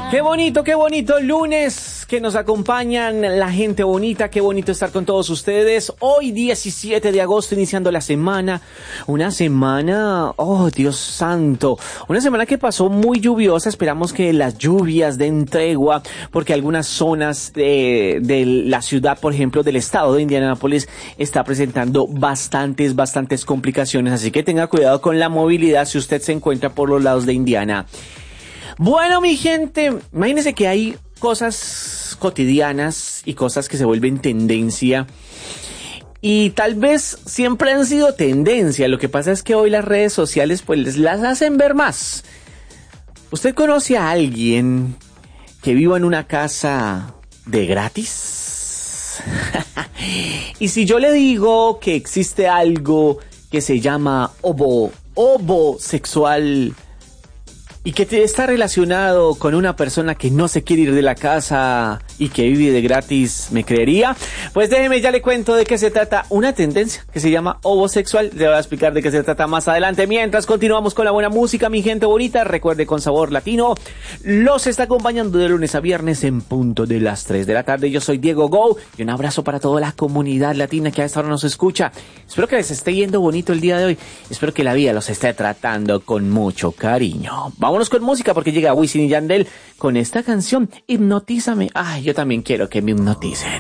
Qué bonito lunes que nos acompañan la gente bonita, qué bonito estar con todos ustedes. Hoy 17 de agosto iniciando la semana, una semana, oh Dios santo, una semana que pasó muy lluviosa. Esperamos que las lluvias den tregua porque algunas zonas de la ciudad, por ejemplo del estado de Indianápolis, está presentando bastantes complicaciones, así que tenga cuidado con la movilidad si usted se encuentra por los lados de Indiana. Bueno, mi gente, imagínense que hay cosas cotidianas y cosas que se vuelven tendencia y tal vez siempre han sido tendencia. Lo que pasa es que hoy las redes sociales pues las hacen ver más. ¿Usted conoce a alguien que viva en una casa de gratis? Y si yo le digo que existe algo que se llama homosexual y que está relacionado con una persona que no se quiere ir de la casa y que vive de gratis, ¿me creería? Pues déjeme, ya le cuento de qué se trata una tendencia que se llama homosexual. Le voy a explicar de qué se trata más adelante. Mientras continuamos con la buena música, mi gente bonita, recuerde, con sabor latino, los está acompañando de lunes a viernes en punto de las 3 de la tarde. Yo soy Diego Go y un abrazo para toda la comunidad latina que a esta hora nos escucha. Espero que les esté yendo bonito el día de hoy. Espero que la vida los esté tratando con mucho cariño. Vámonos con música porque llega Wisin y Yandel con esta canción, Hipnotízame. Ay, yo también quiero que me hipnoticen.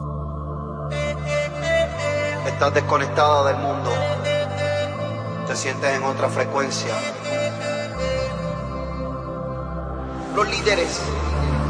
Estás desconectado del mundo, te sientes en otra frecuencia. Los líderes